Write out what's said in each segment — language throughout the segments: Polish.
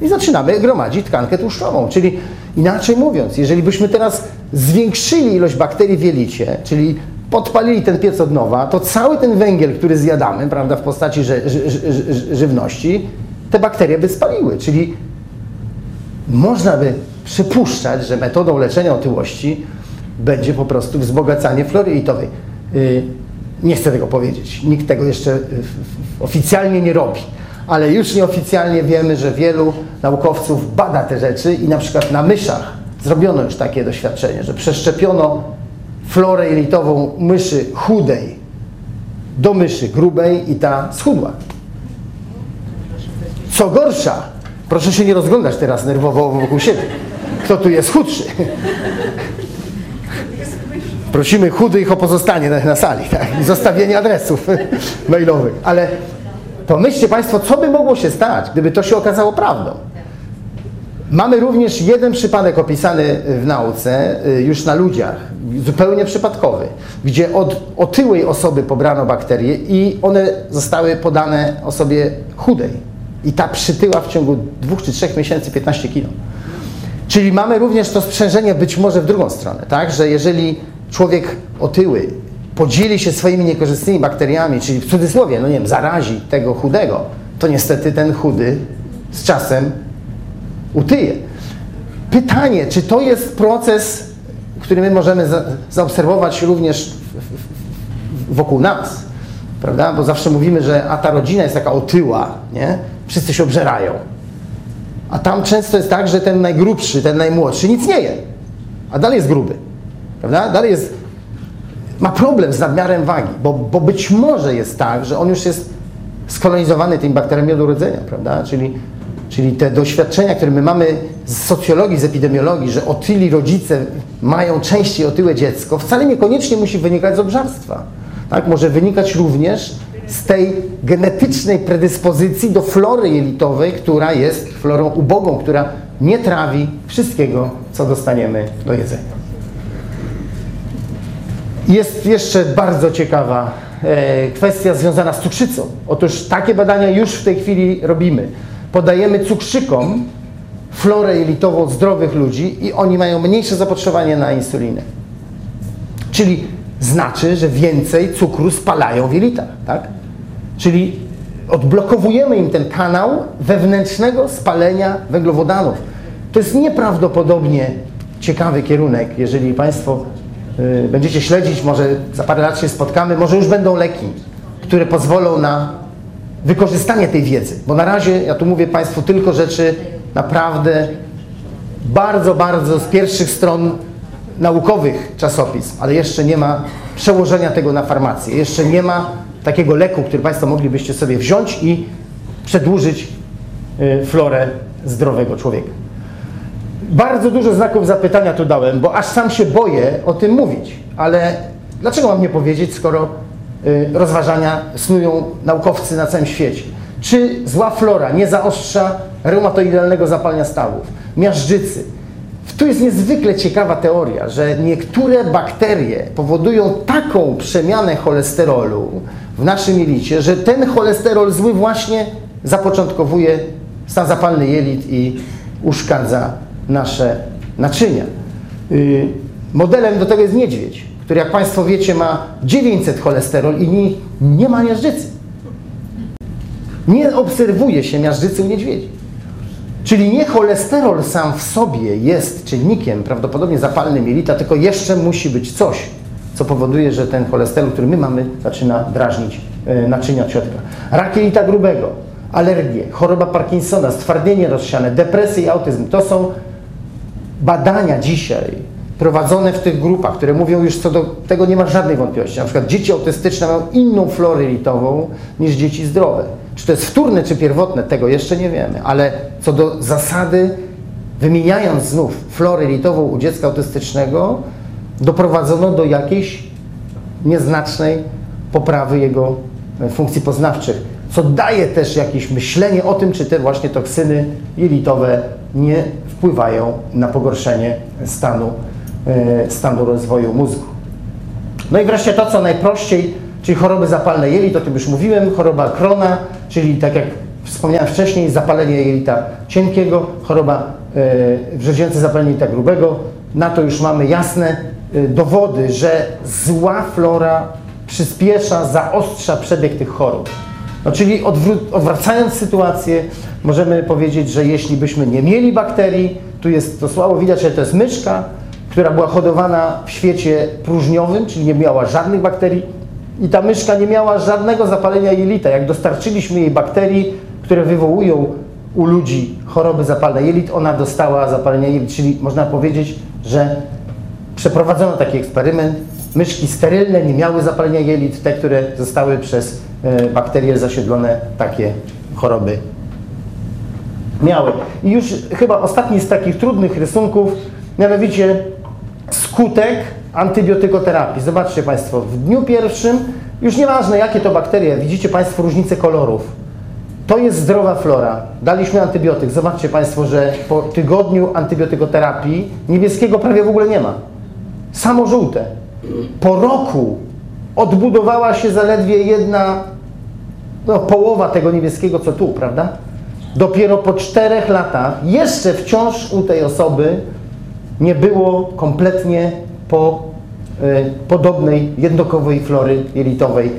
i zaczynamy gromadzić tkankę tłuszczową. Czyli inaczej mówiąc, jeżeli byśmy teraz zwiększyli ilość bakterii w jelicie, czyli podpalili ten piec od nowa, to cały ten węgiel, który zjadamy, prawda, w postaci żywności, te bakterie by spaliły. Czyli można by przypuszczać, że metodą leczenia otyłości będzie po prostu wzbogacanie flory jelitowej. Nie chcę tego powiedzieć. Nikt tego jeszcze oficjalnie nie robi. Ale już nieoficjalnie wiemy, że wielu naukowców bada te rzeczy i na przykład na myszach zrobiono już takie doświadczenie, że przeszczepiono florę jelitową myszy chudej do myszy grubej i ta schudła. Co gorsza, proszę się nie rozglądać teraz nerwowo wokół siebie. Kto tu jest chudszy? Prosimy chudych o pozostanie na sali, tak? I zostawienie adresów mailowych. Ale pomyślcie Państwo, co by mogło się stać, gdyby to się okazało prawdą. Mamy również jeden przypadek opisany w nauce, już na ludziach, zupełnie przypadkowy, gdzie od otyłej osoby pobrano bakterie i one zostały podane osobie chudej. I ta przytyła w ciągu 2 czy 3 miesięcy 15 kg. Czyli mamy również to sprzężenie być może w drugą stronę, tak? Że jeżeli człowiek otyły podzieli się swoimi niekorzystnymi bakteriami, czyli w cudzysłowie, no nie wiem, zarazi tego chudego, to niestety ten chudy z czasem utyje. Pytanie, czy to jest proces, który my możemy zaobserwować również wokół nas, prawda? Bo zawsze mówimy, że ta rodzina jest taka otyła, nie? Wszyscy się obżerają. A tam często jest tak, że ten najgrubszy, ten najmłodszy nic nie je, a dalej jest gruby, prawda? Dalej ma problem z nadmiarem wagi, bo być może jest tak, że on już jest skolonizowany tymi bakteriami od urodzenia, prawda? Czyli te doświadczenia, które my mamy z socjologii, z epidemiologii, że otyli rodzice mają częściej otyłe dziecko, wcale niekoniecznie musi wynikać z obżarstwa. Tak? Może wynikać również z tej genetycznej predyspozycji do flory jelitowej, która jest florą ubogą, która nie trawi wszystkiego, co dostaniemy do jedzenia. Jest jeszcze bardzo ciekawa kwestia związana z cukrzycą. Otóż takie badania już w tej chwili robimy. Podajemy cukrzykom florę jelitową zdrowych ludzi i oni mają mniejsze zapotrzebowanie na insulinę. Czyli znaczy, że więcej cukru spalają w jelitach, tak? Czyli odblokowujemy im ten kanał wewnętrznego spalenia węglowodanów. To jest nieprawdopodobnie ciekawy kierunek. Jeżeli Państwo będziecie śledzić, może za parę lat się spotkamy, może już będą leki, które pozwolą na wykorzystanie tej wiedzy. Bo na razie, ja tu mówię Państwu tylko rzeczy naprawdę bardzo, bardzo z pierwszych stron naukowych czasopism, ale jeszcze nie ma przełożenia tego na farmację. Jeszcze nie ma takiego leku, który Państwo moglibyście sobie wziąć i przedłużyć florę zdrowego człowieka. Bardzo dużo znaków zapytania tu dałem, bo aż sam się boję o tym mówić. Ale dlaczego mam nie powiedzieć, skoro rozważania snują naukowcy na całym świecie? Czy zła flora nie zaostrza reumatoidalnego zapalenia stawów, miażdżycy? Tu jest niezwykle ciekawa teoria, że niektóre bakterie powodują taką przemianę cholesterolu w naszym jelicie, że ten cholesterol zły właśnie zapoczątkowuje stan zapalny jelit i uszkadza nasze naczynia. Modelem do tego jest niedźwiedź, który, jak Państwo wiecie, ma 900 cholesterol i nie ma miażdżycy. Nie obserwuje się miażdżycy u niedźwiedzi. Czyli nie cholesterol sam w sobie jest czynnikiem prawdopodobnie zapalnym jelita, tylko jeszcze musi być coś, co powoduje, że ten cholesterol, który my mamy, zaczyna drażnić naczynia od środka. Rak jelita grubego, alergie, choroba Parkinsona, stwardnienie rozsiane, depresja i autyzm. To są badania dzisiaj prowadzone w tych grupach, które mówią już co do tego nie ma żadnej wątpliwości. Na przykład dzieci autystyczne mają inną florę jelitową niż dzieci zdrowe. Czy to jest wtórne, czy pierwotne, tego jeszcze nie wiemy, ale co do zasady, wymieniając znów florę jelitową u dziecka autystycznego, doprowadzono do jakiejś nieznacznej poprawy jego funkcji poznawczych, co daje też jakieś myślenie o tym, czy te właśnie toksyny jelitowe nie wpływają na pogorszenie stanu rozwoju mózgu. No i wreszcie to, co najprościej, czyli choroby zapalne jelit, o tym już mówiłem, choroba Crohna, czyli tak jak wspomniałem wcześniej, zapalenie jelita cienkiego, choroba wrzodzięce zapalenie jelita grubego. Na to już mamy jasne dowody, że zła flora przyspiesza, zaostrza przebieg tych chorób. No, czyli odwracając sytuację, możemy powiedzieć, że jeśli byśmy nie mieli bakterii, tu jest to słabo widać, że to jest myszka, która była hodowana w świecie próżniowym, czyli nie miała żadnych bakterii i ta myszka nie miała żadnego zapalenia jelita. Jak dostarczyliśmy jej bakterii, które wywołują u ludzi choroby zapalne jelit, ona dostała zapalenia jelit, czyli można powiedzieć, że przeprowadzono taki eksperyment. Myszki sterylne nie miały zapalenia jelit, te, które zostały przez bakterie zasiedlone, takie choroby miały. I już chyba ostatni z takich trudnych rysunków, mianowicie skutek antybiotykoterapii. Zobaczcie Państwo, w dniu pierwszym, już nieważne jakie to bakterie, widzicie Państwo różnicę kolorów. To jest zdrowa flora. Daliśmy antybiotyk. Zobaczcie Państwo, że po tygodniu antybiotykoterapii niebieskiego prawie w ogóle nie ma. Samo żółte. Po roku odbudowała się zaledwie jedna połowa tego niebieskiego, co tu, prawda? Dopiero po 4 latach, jeszcze wciąż u tej osoby nie było kompletnie podobnej, jednokowej flory jelitowej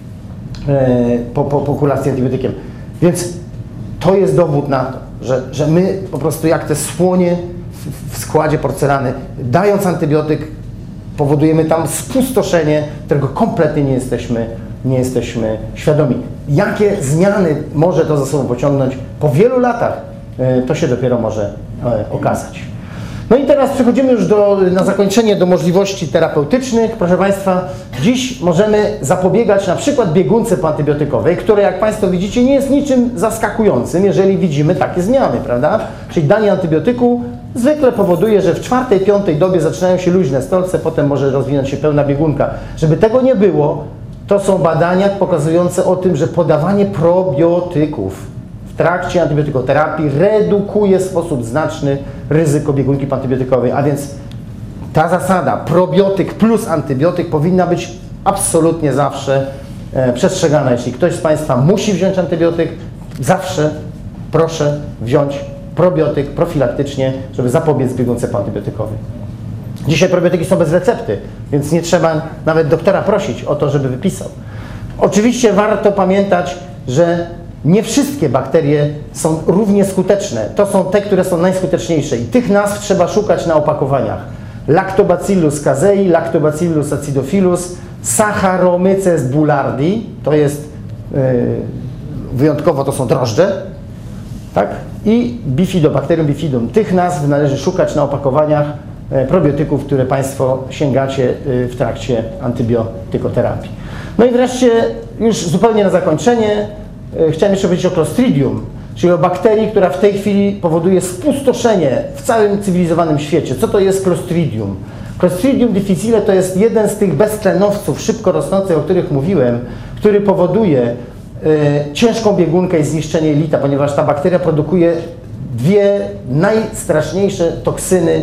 po kuracji antybiotykiem. Więc to jest dowód na to, że my po prostu jak te słonie w składzie porcelany, dając antybiotyk, powodujemy tam spustoszenie, którego kompletnie nie jesteśmy świadomi. Jakie zmiany może to za sobą pociągnąć po wielu latach, to się dopiero może okazać. No i teraz przechodzimy już na zakończenie do możliwości terapeutycznych. Proszę Państwa, dziś możemy zapobiegać na przykład biegunce poantybiotykowej, które jak Państwo widzicie nie jest niczym zaskakującym, jeżeli widzimy takie zmiany, prawda? Czyli danie antybiotyku zwykle powoduje, że w 4., 5. dobie zaczynają się luźne stolce, potem może rozwinąć się pełna biegunka. Żeby tego nie było, to są badania pokazujące o tym, że podawanie probiotyków w trakcie antybiotykoterapii redukuje w sposób znaczny ryzyko biegunki poantybiotykowej, a więc ta zasada probiotyk plus antybiotyk powinna być absolutnie zawsze przestrzegana. Jeśli ktoś z Państwa musi wziąć antybiotyk, zawsze proszę wziąć probiotyk profilaktycznie, żeby zapobiec biegunce poantybiotykowej. Dzisiaj probiotyki są bez recepty, więc nie trzeba nawet doktora prosić o to, żeby wypisał. Oczywiście warto pamiętać, że nie wszystkie bakterie są równie skuteczne. To są te, które są najskuteczniejsze i tych nazw trzeba szukać na opakowaniach. Lactobacillus casei, Lactobacillus acidophilus, Saccharomyces boulardii, to jest wyjątkowo to są drożdże, tak? I Bifidobacterium bifidum. Tych nazw należy szukać na opakowaniach probiotyków, które Państwo sięgacie w trakcie antybiotykoterapii. No i wreszcie już zupełnie na zakończenie chciałem jeszcze powiedzieć o Clostridium, czyli o bakterii, która w tej chwili powoduje spustoszenie w całym cywilizowanym świecie. Co to jest Clostridium? Clostridium difficile to jest jeden z tych beztlenowców szybko rosnących, o których mówiłem, który powoduje ciężką biegunkę i zniszczenie jelita, ponieważ ta bakteria produkuje 2 najstraszniejsze toksyny,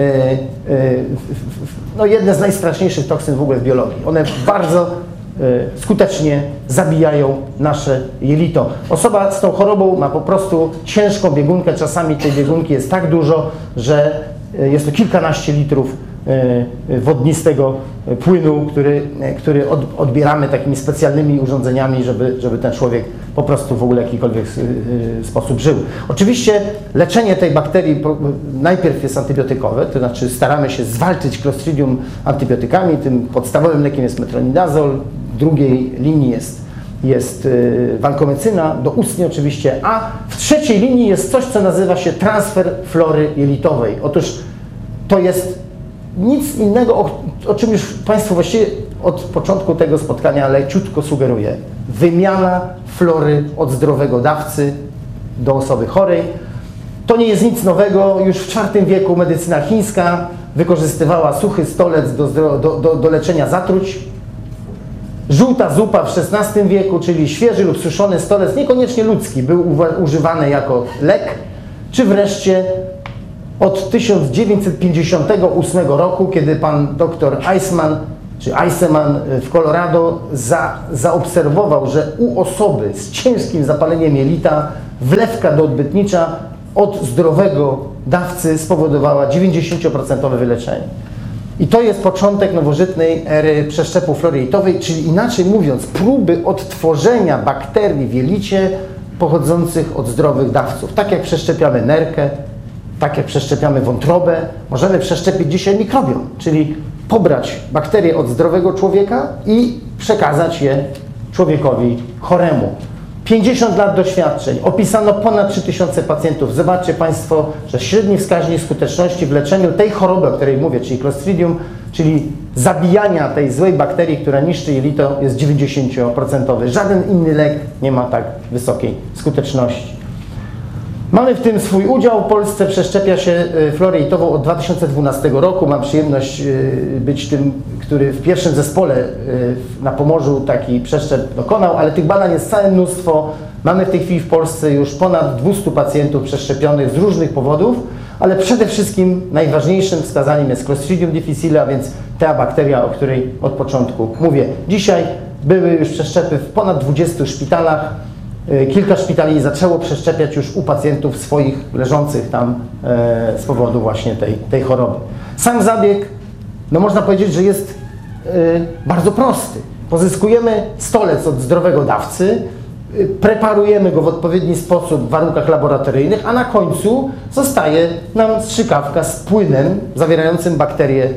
jedne z najstraszniejszych toksyn w ogóle w biologii. One bardzo skutecznie zabijają nasze jelito. Osoba z tą chorobą ma po prostu ciężką biegunkę, czasami tej biegunki jest tak dużo, że jest to kilkanaście litrów wodnistego płynu, który odbieramy takimi specjalnymi urządzeniami, żeby ten człowiek po prostu w ogóle w jakikolwiek sposób żył. Oczywiście leczenie tej bakterii najpierw jest antybiotykowe, to znaczy staramy się zwalczyć Clostridium antybiotykami, tym podstawowym lekiem jest metronidazol, w drugiej linii jest wankomecyna, doustnie oczywiście, a w trzeciej linii jest coś, co nazywa się transfer flory jelitowej. Otóż to jest nic innego, o czym już Państwu właściwie od początku tego spotkania leciutko sugeruję. Wymiana flory od zdrowego dawcy do osoby chorej. To nie jest nic nowego. Już w IV wieku medycyna chińska wykorzystywała suchy stolec do leczenia zatruć. Żółta zupa w XVI wieku, czyli świeży lub suszony stolec, niekoniecznie ludzki, był używany jako lek, czy wreszcie od 1958 roku, kiedy pan dr Eisman czy Eisenman w Colorado zaobserwował, że u osoby z ciężkim zapaleniem jelita wlewka doodbytnicza od zdrowego dawcy spowodowała 90% wyleczenie. I to jest początek nowożytnej ery przeszczepu flory jelitowej, czyli inaczej mówiąc, próby odtworzenia bakterii w jelicie pochodzących od zdrowych dawców. Tak jak przeszczepiamy nerkę, tak jak przeszczepiamy wątrobę, możemy przeszczepić dzisiaj mikrobiom, czyli pobrać bakterie od zdrowego człowieka i przekazać je człowiekowi choremu. 50 lat doświadczeń, opisano ponad 3000 pacjentów. Zobaczcie Państwo, że średni wskaźnik skuteczności w leczeniu tej choroby, o której mówię, czyli Clostridium, czyli zabijania tej złej bakterii, która niszczy jelito, jest 90%. Żaden inny lek nie ma tak wysokiej skuteczności. Mamy w tym swój udział. W Polsce przeszczepia się florę jelitową od 2012 roku. Mam przyjemność być tym, który w pierwszym zespole na Pomorzu taki przeszczep dokonał, ale tych badań jest całe mnóstwo. Mamy w tej chwili w Polsce już ponad 200 pacjentów przeszczepionych z różnych powodów, ale przede wszystkim najważniejszym wskazaniem jest Clostridium difficile, a więc ta bakteria, o której od początku mówię. Dzisiaj były już przeszczepy w ponad 20 szpitalach. Kilka szpitali zaczęło przeszczepiać już u pacjentów swoich leżących tam z powodu właśnie tej choroby. Sam zabieg, no można powiedzieć, że jest bardzo prosty. Pozyskujemy stolec od zdrowego dawcy, preparujemy go w odpowiedni sposób w warunkach laboratoryjnych, a na końcu zostaje nam strzykawka z płynem zawierającym bakterie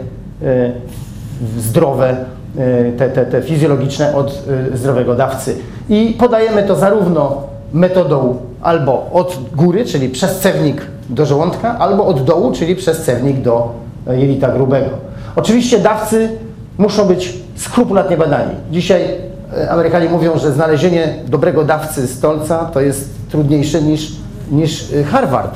zdrowe, te fizjologiczne od zdrowego dawcy. I podajemy to zarówno metodą albo od góry, czyli przez cewnik do żołądka, albo od dołu, czyli przez cewnik do jelita grubego. Oczywiście dawcy muszą być skrupulatnie badani. Dzisiaj Amerykanie mówią, że znalezienie dobrego dawcy stolca to jest trudniejsze niż Harvard.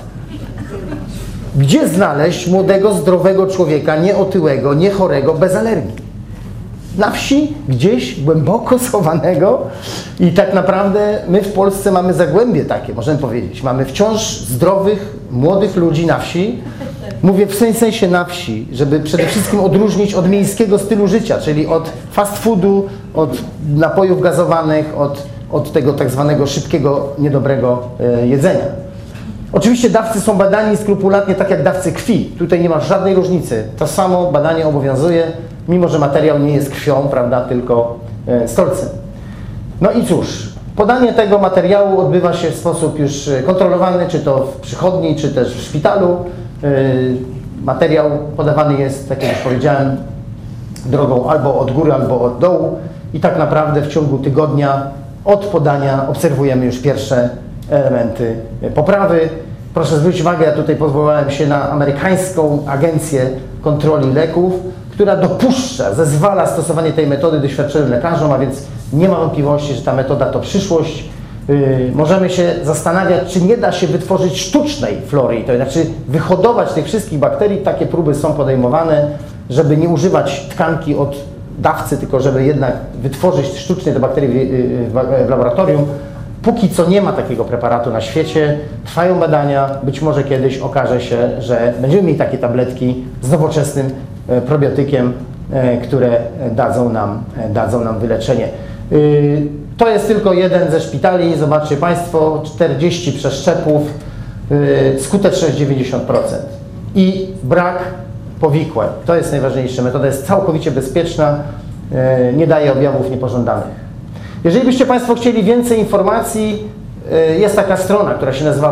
Gdzie znaleźć młodego, zdrowego człowieka, nieotyłego, niechorego, bez alergii? Na wsi, gdzieś głęboko schowanego i tak naprawdę my w Polsce mamy zagłębie takie, możemy powiedzieć. Mamy wciąż zdrowych, młodych ludzi na wsi. Mówię w sensie na wsi, żeby przede wszystkim odróżnić od miejskiego stylu życia, czyli od fast foodu, od napojów gazowanych, od tego tak zwanego szybkiego, niedobrego jedzenia. Oczywiście dawcy są badani skrupulatnie tak jak dawcy krwi. Tutaj nie ma żadnej różnicy. To samo badanie obowiązuje, mimo że materiał nie jest krwią, prawda, tylko stolcem. No i cóż, podanie tego materiału odbywa się w sposób już kontrolowany, czy to w przychodni, czy też w szpitalu. Materiał podawany jest, tak jak już powiedziałem, drogą albo od góry, albo od dołu i tak naprawdę w ciągu tygodnia od podania obserwujemy już pierwsze elementy poprawy. Proszę zwrócić uwagę, ja tutaj powołałem się na amerykańską agencję kontroli leków, która dopuszcza, zezwala stosowanie tej metody doświadczonym lekarzom, a więc nie ma wątpliwości, że ta metoda to przyszłość. Możemy się zastanawiać, czy nie da się wytworzyć sztucznej flory, to znaczy wyhodować tych wszystkich bakterii. Takie próby są podejmowane, żeby nie używać tkanki od dawcy, tylko żeby jednak wytworzyć sztucznie te bakterie w laboratorium. Póki co nie ma takiego preparatu na świecie, trwają badania, być może kiedyś okaże się, że będziemy mieli takie tabletki z nowoczesnym probiotykiem, które dadzą nam wyleczenie. To jest tylko jeden ze szpitali, zobaczcie Państwo, 40 przeszczepów, skuteczność 90% i brak powikłań. To jest najważniejsze, metoda jest całkowicie bezpieczna, nie daje objawów niepożądanych. Jeżeli byście Państwo chcieli więcej informacji, jest taka strona, która się nazywa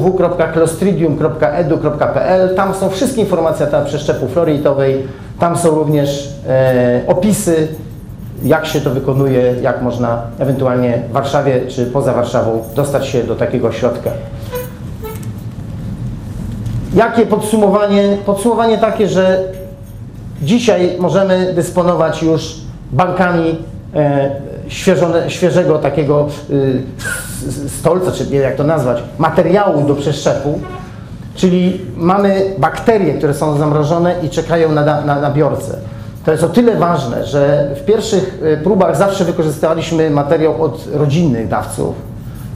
www.clostridium.edu.pl. Tam są wszystkie informacje na temat przeszczepu flory jelitowej. Tam są również opisy, jak się to wykonuje, jak można ewentualnie w Warszawie czy poza Warszawą dostać się do takiego ośrodka. Jakie podsumowanie? Podsumowanie takie, że dzisiaj możemy dysponować już bankami świeżego takiego stolca, czy nie wiem jak to nazwać, materiału do przeszczepu, czyli mamy bakterie, które są zamrożone i czekają na biorcę. To jest o tyle ważne, że w pierwszych próbach zawsze wykorzystywaliśmy materiał od rodzinnych dawców,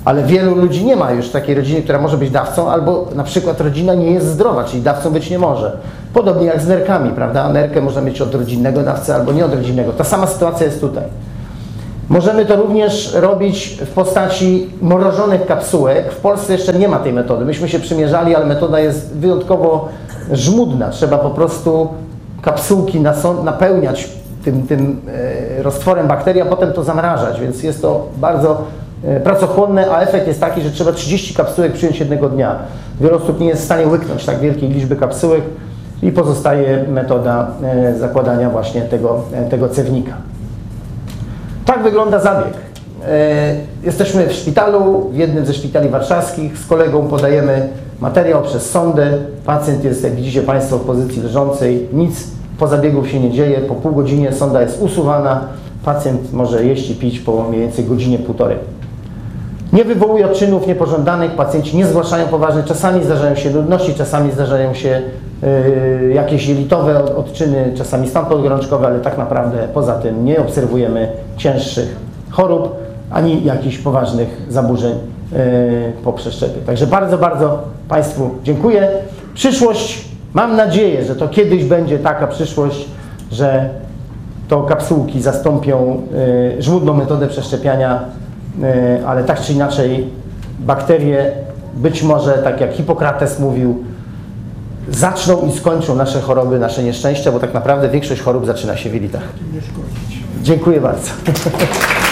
Ale wielu ludzi nie ma już takiej rodziny, która może być dawcą, albo na przykład rodzina nie jest zdrowa, czyli dawcą być nie może. Podobnie jak z nerkami, prawda? Nerkę można mieć od rodzinnego dawcy albo nie od rodzinnego. Ta sama sytuacja jest tutaj. Możemy to również robić w postaci mrożonych kapsułek. W Polsce jeszcze nie ma tej metody. Myśmy się przymierzali, ale metoda jest wyjątkowo żmudna. Trzeba po prostu kapsułki napełniać tym roztworem bakterii, a potem to zamrażać, więc jest to bardzo pracochłonne, a efekt jest taki, że trzeba 30 kapsułek przyjąć jednego dnia. Wiele osób nie jest w stanie łyknąć tak wielkiej liczby kapsułek i pozostaje metoda zakładania właśnie tego cewnika. Tak wygląda zabieg. Jesteśmy w szpitalu, w jednym ze szpitali warszawskich. Z kolegą podajemy materiał przez sondę. Pacjent jest, jak widzicie Państwo, w pozycji leżącej. Nic po zabiegu się nie dzieje. Po pół godzinie sonda jest usuwana. Pacjent może jeść i pić po mniej więcej godzinie, półtorej. Nie wywołuje odczynów niepożądanych. Pacjenci nie zgłaszają poważnych. Czasami zdarzają się nudności, czasami zdarzają się jakieś jelitowe odczyny, czasami stan podgorączkowy, ale tak naprawdę poza tym nie obserwujemy cięższych chorób ani jakichś poważnych zaburzeń po przeszczepie. Także bardzo, bardzo Państwu dziękuję. Przyszłość, mam nadzieję, że to kiedyś będzie taka przyszłość, że to kapsułki zastąpią żmudną metodę przeszczepiania, ale tak czy inaczej bakterie być może, tak jak Hipokrates mówił, zaczną i skończą nasze choroby, nasze nieszczęścia, bo tak naprawdę większość chorób zaczyna się w jelitach. Dziękuję bardzo.